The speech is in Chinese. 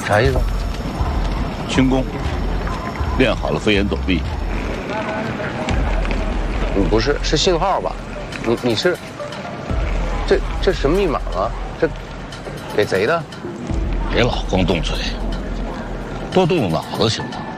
啥意思？ 轻功练好了飞檐走壁。 不是，是信号吧？你是这什么密码啊？这给贼的？ 别老光动嘴，多动动脑子行吗？